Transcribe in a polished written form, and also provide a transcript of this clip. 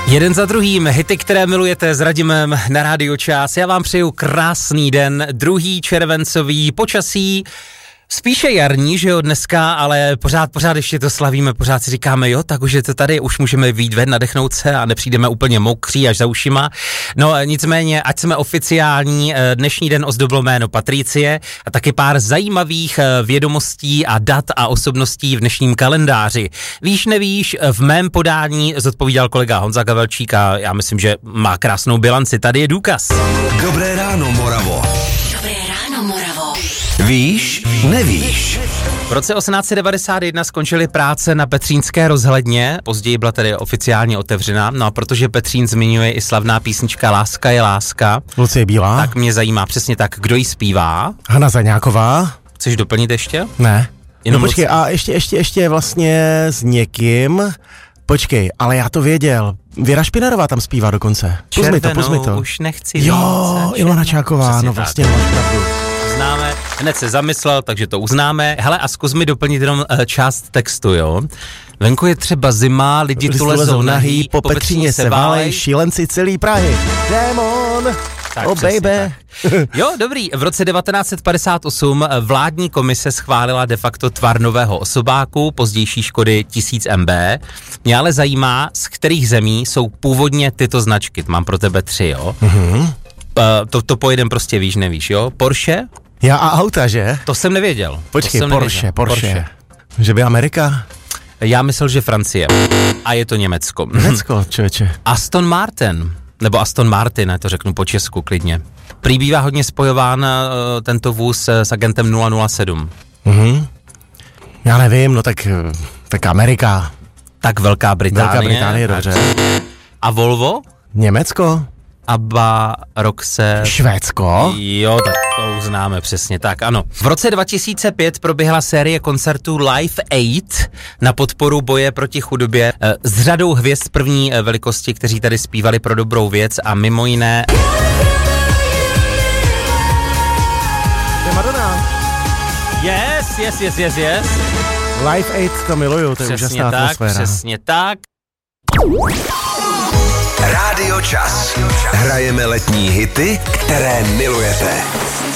Jeden za druhým, hity, které milujete s Radimem na Rádiu Čas. Já vám přeju krásný den, 2. červencový, počasí spíše jarní, že jo, dneska, ale pořád ještě to slavíme, pořád si říkáme, jo, tak už je to tady, už můžeme vyjít ven, nadechnout se a nepřijdeme úplně mokří až za ušima. No nicméně, ať jsme oficiální, dnešní den ozdobilo jméno Patricie a taky pár zajímavých vědomostí a dat a osobností v dnešním kalendáři. Víš, nevíš, v mém podání zodpovídal kolega Honza Gavelčík a já myslím, že má krásnou bilanci, tady je důkaz. Dobré ráno, Moravo. Dobré ráno, Moravo. Víš, nevíš. V roce 1891 skončily práce na Petřínské rozhledně, později byla tedy oficiálně otevřena, no a protože Petřín zmiňuje i slavná písnička Láska je láska, Lucie Bílá. tak mě zajímá přesně tak, kdo ji zpívá. Hana Zaňáková. Chceš doplnit ještě? Ne. Jenom No počkej, a ještě vlastně s někým. Počkej, ale já to věděl. Věra Špinarová tam zpívá dokonce. Puzmi to. Už nechci Jo, více. Ilona Čáková, Přesně no tak. vlastně máš pravdu. Známe, hned se zamyslel, takže to uznáme. Hele, a zkus mi doplnit jenom část textu, jo? Venku je třeba zima, lidi tu lezou nahý, po Petříně se válej, šílenci celý Prahy. Demon, Tak, oh přesně baby. Jo, dobrý. V roce 1958 vládní komise schválila de facto tvar nového osobáku, pozdější Škody 1000 MB. Mě ale zajímá, z kterých zemí jsou původně tyto značky. Mám pro tebe 3, jo? To pojedem prostě víš, nevíš, jo? Porsche? Já a auta, že? To jsem nevěděl. Počkej, To jsem nevěděl. Porsche. Že by Amerika? Já myslel, že Francie. A je to Německo. Německo, člověče. Aston Martin, nebo Aston Martin, to řeknu po česku klidně. Prý bývá hodně spojován tento vůz s agentem 007. Já nevím, no tak Amerika. Tak Velká Británie. Velká Británie, dobře. A Volvo? Německo? Abba, Roxe... Švédsko? Jo, tak to uznáme přesně tak, ano. V roce 2005 proběhla série koncertů Live Aid na podporu boje proti chudobě s řadou hvězd první velikosti, kteří tady zpívali pro dobrou věc a mimo jiné... To je Madonna. Yes. Live Aid, to miluju, to je úžasná atmosféra. Přesně tak. Rádio Čas. Hrajeme letní hity, které milujete.